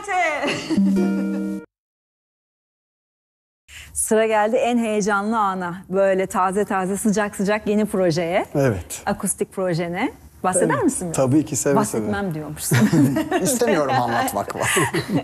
Hayte! Sıra geldi en heyecanlı ana. Böyle taze taze, sıcak sıcak yeni projeye. Evet. Akustik projene. Bahseder misin biraz? Tabii ki, seve seve. Bahsetmem diyormuşsun. İstemiyorum anlatmak var.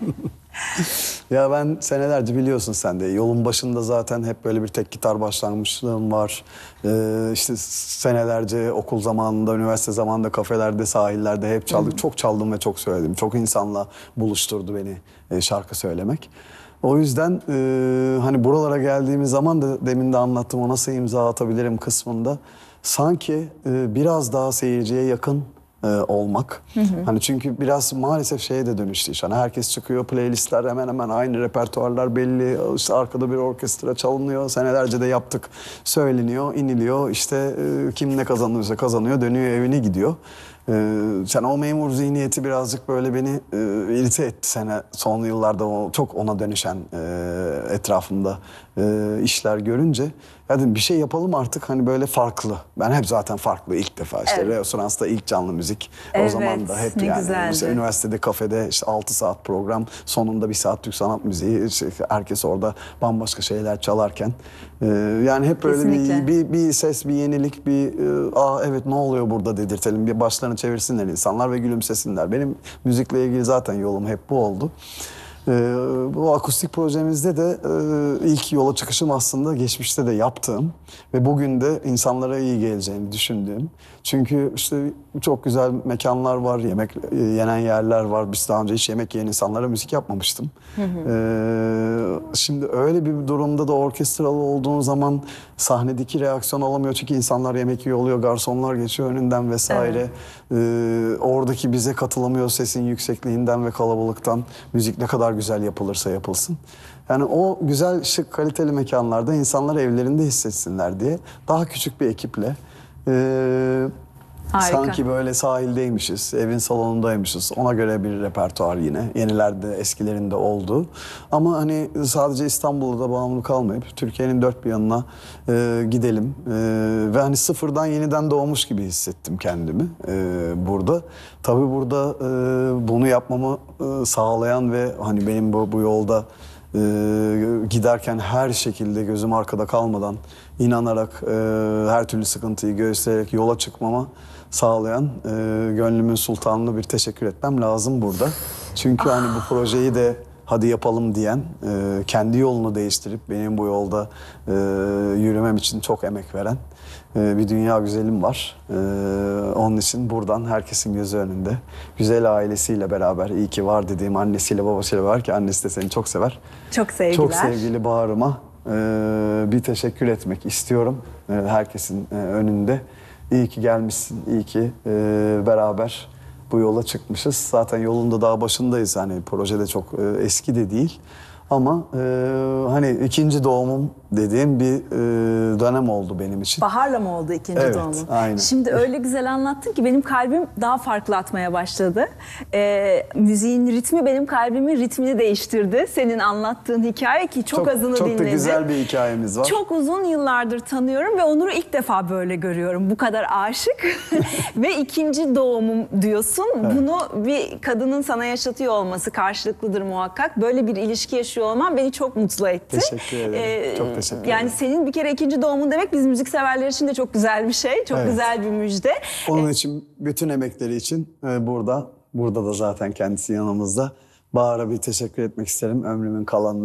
Ya ben senelerce biliyorsun sen de yolun başında zaten hep böyle bir tek gitar başlangıçlığım var. İşte senelerce okul zamanında, üniversite zamanında kafelerde, sahillerde hep çaldık. Çok çaldım ve çok söyledim. Çok insanla buluşturdu beni şarkı söylemek. O yüzden hani buralara geldiğimiz zaman da demin de anlattım o nasıl imza atabilirim kısmında. Sanki biraz daha seyirciye yakın olmak. Hani çünkü biraz maalesef şeye de dönüştü iş. Hani herkes çıkıyor, playlistler hemen hemen aynı, repertuarlar belli. İşte arkada bir orkestra çalınıyor. Senelerce de yaptık. Söyleniyor, iniliyor. İşte kim ne kazanıyorsa kazanıyor, dönüyor evine gidiyor. Sen o memur zihniyeti birazcık böyle beni irite etti son yıllarda çok ona dönüşen etrafımda işler görünce. Ya dedim bir şey yapalım artık hani böyle farklı. Ben hep zaten farklı ilk defa işte Resonans'ta ilk canlı müzik. O zaman da hep yani işte üniversitede kafede işte 6 saat program sonunda 1 saat Türk sanat müziği işte herkes orada bambaşka şeyler çalarken yani hep böyle bir ses, bir yenilik, bir evet ne oluyor burada dedirtelim, bir başlarını çevirsinler insanlar ve gülümsesinler. Benim müzikle ilgili zaten yolum hep bu oldu. Bu akustik projemizde de ilk yola çıkışım aslında geçmişte de yaptığım ve bugün de insanlara iyi geleceğini düşündüğüm. Çünkü işte çok güzel mekanlar var, yemek yenen yerler var. Biz daha önce hiç yemek yiyen insanlara müzik yapmamıştım. Şimdi öyle bir durumda da orkestralı olduğun zaman sahnedeki reaksiyon alamıyor. Çünkü insanlar yemek yiyor oluyor, garsonlar geçiyor önünden vesaire. Oradaki bize katılamıyor sesin yüksekliğinden ve kalabalıktan. Müzik ne kadar güzel yapılırsa yapılsın. Yani o güzel, şık, kaliteli mekanlarda insanlar evlerinde hissetsinler diye daha küçük bir ekiple sanki böyle sahildeymişiz, evin salonundaymışız. Ona göre bir repertuar yine. Yenilerde, eskilerinde oldu. Ama hani sadece İstanbul'da da bağımlı kalmayıp Türkiye'nin dört bir yanına gidelim. Ve hani sıfırdan yeniden doğmuş gibi hissettim kendimi burada. Tabii burada bunu yapmamı sağlayan ve hani benim bu yolda giderken her şekilde gözüm arkada kalmadan inanarak her türlü sıkıntıyı göğüsleyerek yola çıkmama sağlayan gönlümün sultanına bir teşekkür etmem lazım burada. Çünkü hani bu projeyi de hadi yapalım diyen, kendi yolunu değiştirip benim bu yolda yürümem için çok emek veren bir dünya güzelim var. Onun için buradan herkesin gözü önünde güzel ailesiyle beraber iyi ki var dediğim annesiyle babasıyla var ki annesi de seni çok sever. Çok sevgiler. Çok sevgili Bahar'ıma bir teşekkür etmek istiyorum herkesin önünde. İyi ki gelmişsin, iyi ki beraber bu yola çıkmışız. Zaten yolun da daha başındayız. Hani projede çok eski de değil. Ama hani ikinci doğumum dediğim bir dönem oldu benim için. Bahar'la mı oldu ikinci doğumun? Evet, aynen. Şimdi öyle güzel anlattın ki benim kalbim daha farklı atmaya başladı. Müziğin ritmi benim kalbimin ritmini değiştirdi. Senin anlattığın hikaye ki çok azını dinledim. Çok da güzel bir hikayemiz var. Çok uzun yıllardır tanıyorum ve Onur'u ilk defa böyle görüyorum. Bu kadar aşık ve ikinci doğumum diyorsun. Evet. Bunu bir kadının sana yaşatıyor olması karşılıklıdır muhakkak. Böyle bir ilişki yaşıyor olman beni çok mutlu etti. Teşekkür ederim. Çok teşekkür ederim. Yani senin bir kere ikinci doğumun demek biz müzikseverler için de çok güzel bir şey. Çok güzel bir müjde. Onun için bütün emekleri için burada da zaten kendisi yanımızda. Bahar'a bir teşekkür etmek isterim ömrümün kalanını.